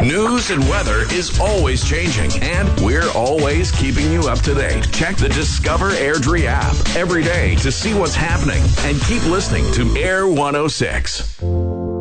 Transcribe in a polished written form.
News and weather is always changing, and we're always keeping you up to date. Check the Discover Airdrie app every day to see what's happening, and keep listening to Air 106.